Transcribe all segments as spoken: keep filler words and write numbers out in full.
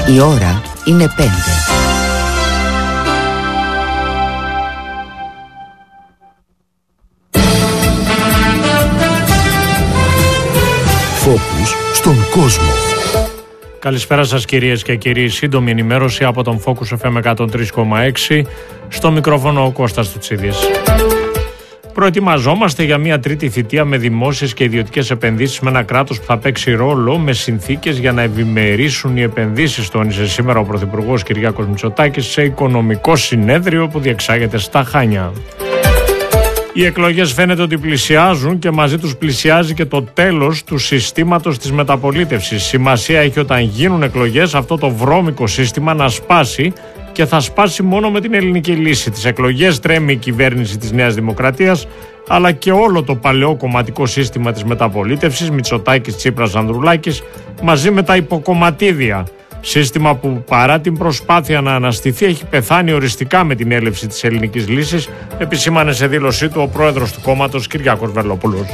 Η ώρα είναι πέντε. Focus στον κόσμο. Καλησπέρα σας κυρίες και κύριοι. Σύντομη ενημέρωση από τον Focus εφ εμ εκατόν τρία κόμμα έξι. Στο μικρόφωνο ο Κώστας Τουτσίδης. Προετοιμαζόμαστε για μια τρίτη θητεία με δημόσιες και ιδιωτικές επενδύσεις με ένα κράτος που θα παίξει ρόλο με συνθήκες για να ευημερήσουν οι επενδύσεις, τόνισε σήμερα ο Πρωθυπουργός Κυριάκος Μητσοτάκης σε οικονομικό συνέδριο που διεξάγεται στα Χάνια. Οι εκλογές φαίνεται ότι πλησιάζουν και μαζί τους πλησιάζει και το τέλος του συστήματος της μεταπολίτευσης. Σημασία έχει όταν γίνουν εκλογές αυτό το βρώμικο σύστημα να σπάσει και θα σπάσει μόνο με την ελληνική λύση. Τις εκλογές τρέμει η κυβέρνηση της Νέας Δημοκρατίας αλλά και όλο το παλαιό κομματικό σύστημα της μεταπολίτευσης Μητσοτάκης, Τσίπρας, Ανδρουλάκης μαζί με τα υποκομματίδια. Σύστημα που παρά την προσπάθεια να αναστηθεί έχει πεθάνει οριστικά με την έλευση της ελληνικής λύσης, επισήμανε σε δήλωσή του ο πρόεδρος του κόμματος Κυριάκος Βελόπουλος.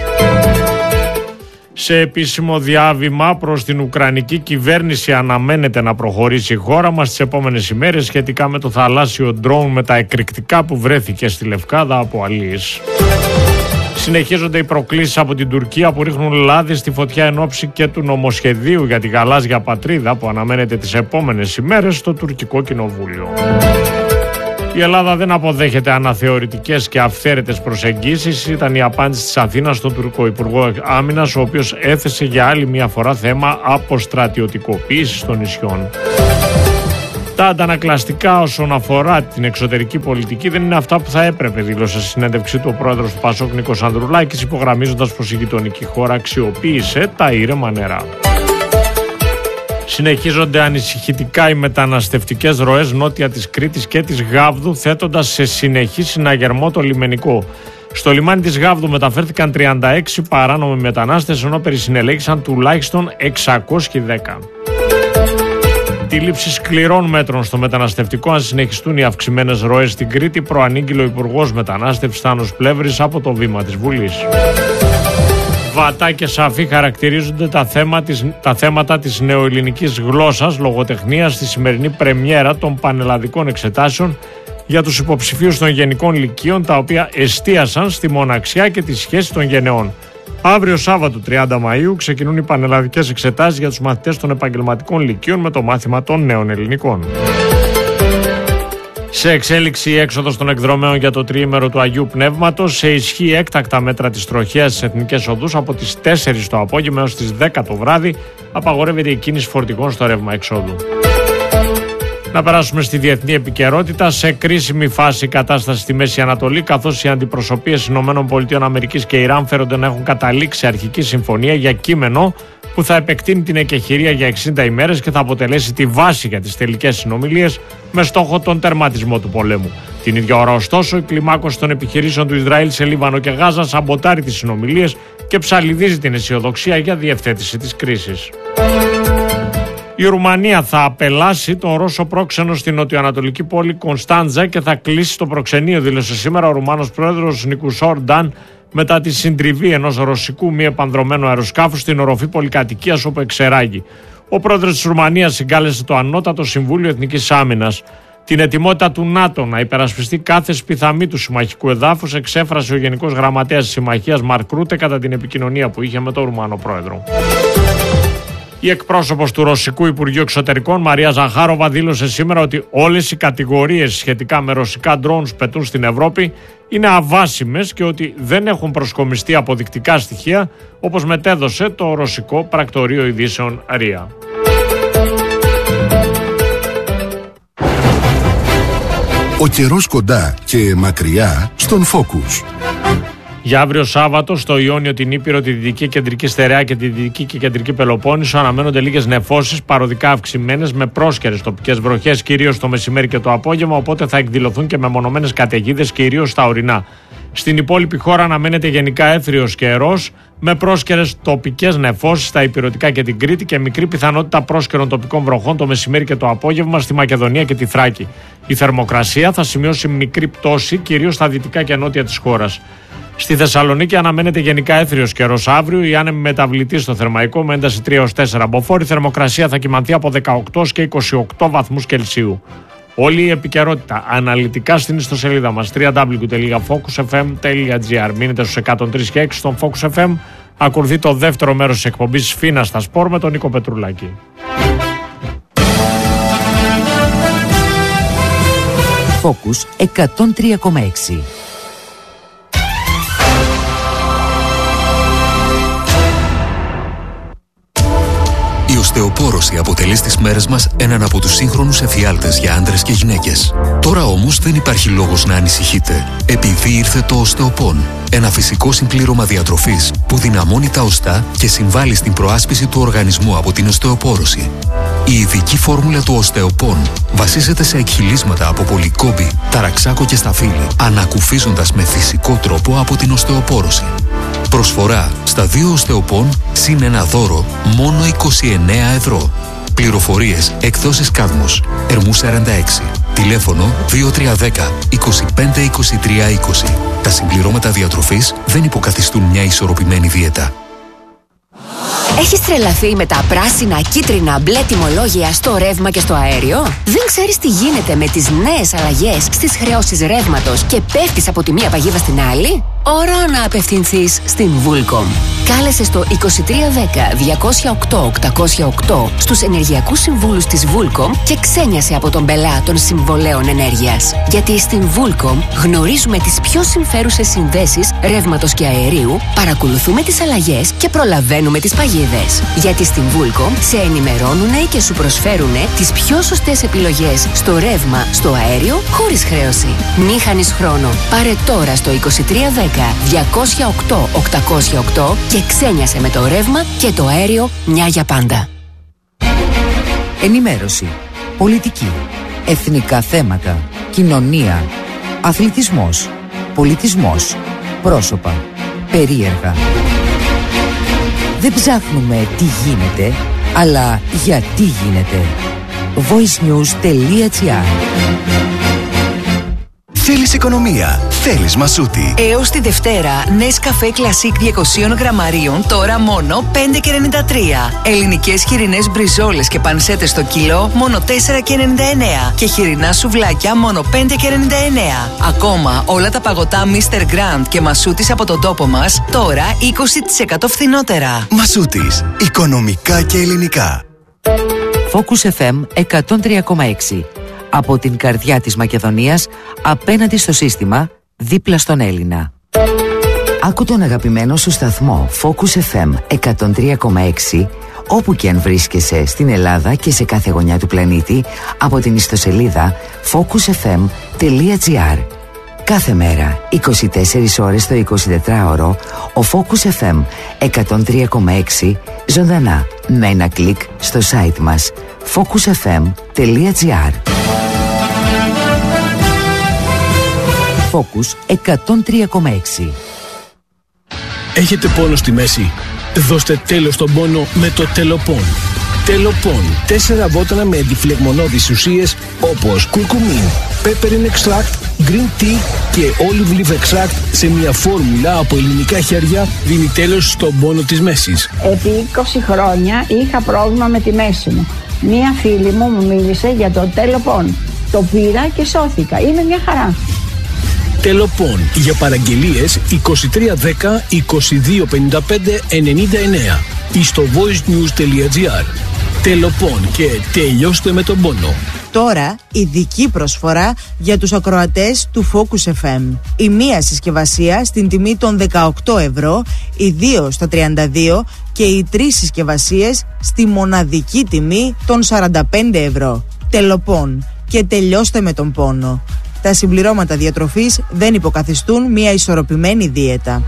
Σε επίσημο διάβημα προς την Ουκρανική κυβέρνηση αναμένεται να προχωρήσει η χώρα μας τις επόμενες ημέρες σχετικά με το θαλάσσιο ντρόουν με τα εκρηκτικά που βρέθηκε στη Λευκάδα από αλίες. Συνεχίζονται οι προκλήσεις από την Τουρκία που ρίχνουν λάδι στη φωτιά εν ώψη και του νομοσχεδίου για τη γαλάζια πατρίδα που αναμένεται τις επόμενες ημέρες στο τουρκικό κοινοβούλιο. Η Ελλάδα δεν αποδέχεται αναθεωρητικές και αυθαίρετες προσεγγίσεις, ήταν η απάντηση της Αθήνας στον Τουρκο Υπουργό Άμυνας, ο οποίος έθεσε για άλλη μια φορά θέμα αποστρατιωτικοποίησης των νησιών. Τα αντανακλαστικά όσον αφορά την εξωτερική πολιτική δεν είναι αυτά που θα έπρεπε, δήλωσε στη συνέντευξή του ο πρόεδρος του Πασόκ Νίκος Ανδρουλάκης, υπογραμμίζοντας πως η γειτονική χώρα αξιοποίησε τα ήρεμα νερά. Συνεχίζονται ανησυχητικά οι μεταναστευτικές ροές νότια της Κρήτης και της Γάβδου, θέτοντας σε συνεχή συναγερμό το λιμενικό. Στο λιμάνι της Γάβδου μεταφέρθηκαν τριάντα έξι παράνομοι μετανάστες, ενώ περισυνελέγησαν τουλάχιστον εξακόσιοι δέκα. Τη λήψη σκληρών μέτρων στο μεταναστευτικό, αν συνεχιστούν οι αυξημένες ροές στην Κρήτη, προανήγγειλε ο Υπουργός Μετανάστευσης Θάνος Πλεύρης από το βήμα της Βουλής. Βατά και σαφή χαρακτηρίζονται τα, θέμα της, τα θέματα της νεοελληνικής γλώσσας, λογοτεχνίας στη σημερινή πρεμιέρα των πανελλαδικών εξετάσεων για τους υποψηφίους των γενικών λυκείων, τα οποία εστίασαν στη μοναξιά και τη σχέση των γενεών. Αύριο Σάββατο τριάντα Μαΐου ξεκινούν οι πανελλαδικές εξετάσεις για τους μαθητές των επαγγελματικών λυκείων με το μάθημα των νέων ελληνικών. Σε εξέλιξη η έξοδος των εκδρομέων για το τριήμερο του Αγίου Πνεύματος, σε ισχύ έκτακτα μέτρα της τροχέας στις εθνικές οδούς από τις τέσσερις το απόγευμα έως τις δέκα το βράδυ, απαγορεύεται η κίνηση φορτηγών στο ρεύμα εξόδου. Να περάσουμε στη διεθνή επικαιρότητα. Σε κρίσιμη φάση η κατάσταση στη Μέση Ανατολή, καθώς οι αντιπροσωπείες ΗΠΑ και Ιράν φέρονται να έχουν καταλήξει αρχική συμφωνία για κείμενο που θα επεκτείνει την εκεχηρία για εξήντα ημέρες και θα αποτελέσει τη βάση για τις τελικές συνομιλίες με στόχο τον τερματισμό του πολέμου. Την ίδια ώρα, ωστόσο, η κλιμάκωση των επιχειρήσεων του Ισραήλ σε Λίβανο και Γάζα σαμποτάρει τις συνομιλίες και ψαλιδίζει την αισιοδοξία για διευθέτηση της κρίσης. Η Ρουμανία θα απελάσει τον Ρώσο πρόξενο στην νοτιοανατολική πόλη Κωνσταντζα και θα κλείσει το προξενείο, δήλωσε σήμερα ο Ρουμάνος πρόεδρος Νικουσόρ Νταν μετά τη συντριβή ενός ρωσικού μη επανδρωμένου αεροσκάφου στην οροφή πολυκατοικίας όπου εξεράγει. Ο πρόεδρος της Ρουμανίας συγκάλεσε το Ανώτατο Συμβούλιο Εθνικής Άμυνας. Την ετοιμότητα του ΝΑΤΟ να υπερασπιστεί κάθε σπιθαμή του συμμαχικού εδάφους εξέφρασε ο Γενικός Γραμματέας της Συμμαχίας Μαρκ Ρούτε κατά την επικοινωνία που είχε με τον Ρουμάνο πρόεδρο. Η εκπρόσωπος του Ρωσικού Υπουργείου Εξωτερικών Μαρία Ζαχάροβα δήλωσε σήμερα ότι όλες οι κατηγορίες σχετικά με ρωσικά drones πετούν στην Ευρώπη είναι αβάσιμες και ότι δεν έχουν προσκομιστεί αποδεικτικά στοιχεία, όπως μετέδωσε το ρωσικό πρακτορείο ειδήσεων ΡΙΑ. Ο καιρός κοντά και μακριά στον Focus. Για αύριο Σάββατο, στο Ιόνιο, την Ήπειρο, τη Δυτική Κεντρική Στερεά και τη Δυτική και Κεντρική Πελοπόννησο αναμένονται λίγες νεφώσεις, παροδικά αυξημένες με πρόσκαιρες τοπικές βροχές, κυρίως το μεσημέρι και το απόγευμα, οπότε θα εκδηλωθούν και μεμονωμένες καταιγίδες, κυρίως στα ορεινά. Στην υπόλοιπη χώρα αναμένεται γενικά έθριος καιρός, με πρόσκαιρες τοπικές νεφώσεις στα Ηπειρωτικά και την Κρήτη και μικρή πιθανότητα πρόσκαιρων τοπικών βροχών το μεσημέρι και το απόγευμα στη Μακεδονία και τη Θράκη. Η θερμοκρασία θα σημειώσει μικρή πτώση, κυρίως στα δυτικά και νότια της χώρας. Στη Θεσσαλονίκη αναμένεται γενικά έθριος καιρός αύριο. Η άνεμη μεταβλητή στο Θερμαϊκό με ένταση τρία έως τέσσερα μποφόρ. Η θερμοκρασία θα κυμανθεί από δεκαοκτώ και είκοσι οκτώ βαθμούς Κελσίου. Όλη η επικαιρότητα αναλυτικά στην ιστοσελίδα μας double-u double-u double-u τελεία focus f m τελεία g r. Μείνετε στους εκατόν τρία και έξι στον Focus εφ εμ. Ακολουθεί το δεύτερο μέρος της εκπομπής Φίνα στα Σπορ με τον Νίκο Πετρουλάκη. Focus εκατόν τρία κόμμα έξι. Η οστεοπόρωση αποτελεί στις μέρες μας έναν από τους σύγχρονους εφιάλτες για άντρες και γυναίκες. Τώρα όμως δεν υπάρχει λόγος να ανησυχείτε, επειδή ήρθε το Οστεοπόν. Ένα φυσικό συμπλήρωμα διατροφής που δυναμώνει τα οστά και συμβάλλει στην προάσπιση του οργανισμού από την οστεοπόρωση. Η ειδική φόρμουλα του Οστεοπόν βασίζεται σε εκχυλίσματα από πολυκόμπη, ταραξάκο και σταφύλι, ανακουφίζοντας με φυσικό τρόπο από την οστεοπόρωση. Προσφορά στα δύο Οστεοπόν συν ένα δώρο μόνο είκοσι εννέα ευρώ. Πληροφορίες εκδόσεις Κάδμος, Ερμού σαράντα έξι. Τηλέφωνο δύο τρία ένα μηδέν είκοσι πέντε είκοσι τρία είκοσι. Τα συμπληρώματα διατροφής δεν υποκαθιστούν μια ισορροπημένη δίαιτα. Έχεις τρελαθεί με τα πράσινα, κίτρινα, μπλε τιμολόγια στο ρεύμα και στο αέριο? Δεν ξέρεις τι γίνεται με τις νέες αλλαγές στις χρεώσεις ρεύματος και πέφτεις από τη μία παγίδα στην άλλη? Ώρα να απευθυνθείς στην Vulcom. Κάλεσε στο είκοσι τρία δέκα διακόσια οκτώ οκτακόσια οκτώ στους ενεργειακούς συμβούλους της Vulcom και ξένιασε από τον πελά των συμβολέων ενέργειας. Γιατί στην Vulcom γνωρίζουμε τις πιο συμφέρουσες συνδέσεις ρεύματος και αερίου, παρακολουθούμε τις αλλαγές και προλαβαίνουμε τις παγίδες. Γιατί στην Vulcom σε ενημερώνουνε και σου προσφέρουνε τις πιο σωστές επιλογές στο ρεύμα, στο αέριο, χωρίς χρέωση. Μη χάνεις χρόνο. Πάρε τώρα στο είκοσι τρία δέκα διακόσια οκτώ οκτακόσια οκτώ και ξένιασε με το ρεύμα και το αέριο μια για πάντα. Ενημέρωση, πολιτική, εθνικά θέματα, κοινωνία, αθλητισμός, πολιτισμός, πρόσωπα, περίεργα. Δεν ψάχνουμε τι γίνεται, αλλά γιατί γίνεται. voicenews τελεία gr. Θέλεις οικονομία, θέλεις Μασούτη. Έως τη Δευτέρα, Nescafé Classic διακόσια γραμμαρίων, τώρα μόνο πέντε και ενενήντα τρία. Ελληνικές χοιρινές μπριζόλες και πανσέτες στο κιλό, μόνο τέσσερα και ενενήντα εννέα. Και χοιρινά σουβλάκια, μόνο πέντε και ενενήντα εννέα. Ακόμα, όλα τα παγωτά μίστερ Grand και Μασούτης από τον τόπο μας, τώρα είκοσι τοις εκατό φθηνότερα. Μασούτης, οικονομικά και ελληνικά. Focus εφ εμ εκατόν τρία κόμμα έξι. Από την καρδιά της Μακεδονίας, απέναντι στο σύστημα, δίπλα στον Έλληνα. Άκου τον αγαπημένο σου σταθμό Focus εφ εμ εκατόν τρία κόμμα έξι, όπου και αν βρίσκεσαι στην Ελλάδα και σε κάθε γωνιά του πλανήτη, από την ιστοσελίδα focus εφ εμ τελεία gr. Κάθε μέρα, είκοσι τέσσερις ώρες το εικοσιτετράωρο, ο Focus εφ εμ εκατόν τρία κόμμα έξι ζωντανά με ένα κλικ στο site μας focus εφ εμ τελεία gr. Focus εκατόν τρία κόμμα έξι. Έχετε πόνο στη μέση? Δώστε τέλος στον πόνο με το Τελοπόν. Τελοπόν, τέσσερα βότανα με αντιφλεγμονώδεις ουσίες όπως κουρκουμίν, peppermint extract, green tea και olive leaf extract σε μια φόρμουλα από ελληνικά χέρια δίνει τέλος στον πόνο της μέσης. Επί είκοσι χρόνια είχα πρόβλημα με τη μέση μου. Μία φίλη μου μου μίλησε για το Τελοπόν. Το πήρα και σώθηκα. Είναι μια χαρά. Τελοπόν, για παραγγελίες είκοσι τρία δέκα είκοσι δύο πενήντα πέντε ενενήντα εννέα ή στο voicenews τελεία gr. Τελοπόν και τελειώστε με τον πόνο. Τώρα ειδική προσφορά για τους ακροατές του Focus εφ εμ. Η μία συσκευασία στην τιμή των δεκαοκτώ ευρώ, οι δύο στα τριάντα δύο και οι τρεις συσκευασίες στη μοναδική τιμή των σαράντα πέντε ευρώ. Τελοπόν και τελειώστε με τον πόνο. Τα συμπληρώματα διατροφής δεν υποκαθιστούν μια ισορροπημένη δίαιτα.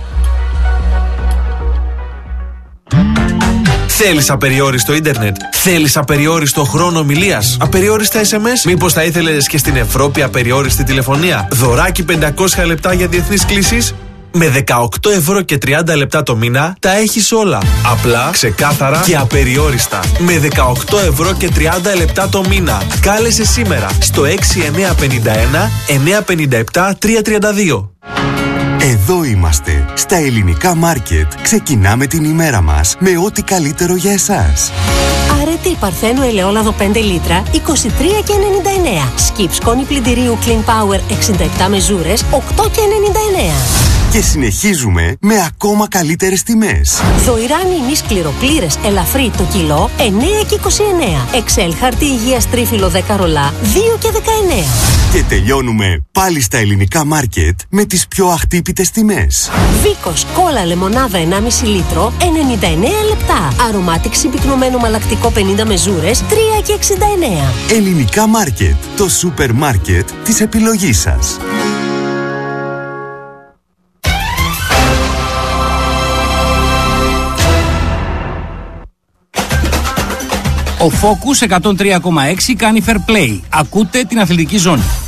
Θέλεις απεριόριστο ίντερνετ? Θέλεις απεριόριστο χρόνο ομιλίας? Απεριόριστα ες εμ ες? Μήπως θα ήθελες και στην Ευρώπη απεριόριστη τηλεφωνία? Δωράκι πεντακόσια λεπτά για διεθνείς κλήσεις? Με δεκαοκτώ ευρώ και τριάντα λεπτά το μήνα τα έχεις όλα. Απλά, ξεκάθαρα και απεριόριστα. Με δεκαοκτώ ευρώ και τριάντα λεπτά το μήνα. Κάλεσε σήμερα στο έξι εννιά πέντε ένα εννιά πέντε επτά τρία τρία δύο. Εδώ είμαστε. Στα Ελληνικά Μάρκετ ξεκινάμε την ημέρα μας με ό,τι καλύτερο για εσάς. Αρετή Παρθένου ελαιόλαδο πέντε λίτρα είκοσι τρία και ενενήντα εννέα. Σκιπ σκόνη πλυντηρίου Clean Power εξήντα επτά μεζούρες οκτώ και ενενήντα εννέα. Και συνεχίζουμε με ακόμα καλύτερες τιμές. Δοϊράνι ημί σκληροπλήρες ελαφρύ το κιλό εννέα και είκοσι εννέα. Εξέλ χαρτί υγείας τρίφυλλο δέκα ρολά δύο και δεκαεννέα. Και τελειώνουμε πάλι στα Ελληνικά Μάρκετ με τις πιο αχτύπητες τιμές. Βίκος κόλλα λεμονάδα ενάμιση λίτρο ενενήντα εννέα λεπτά. Αρωμάτικ συμπυκνωμένο μαλακτικό πενήντα μεζούρες τρία και εξήντα εννέα. Ελληνικά Μάρκετ, το σούπερ μάρκετ της επιλογής σας. Ο Focus εκατόν τρία κόμμα έξι κάνει fair play. Ακούτε την αθλητική ζώνη.